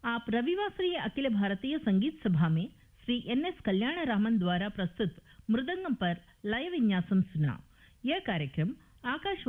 आप रविवासरीय अखिल भारतीय संगीत सभा में श्री NS कल्याण रामन द्वारा प्रस्तुत मृदंगम पर लय विन्यासम सुना। यह कार्यक्रम आकाशवाणी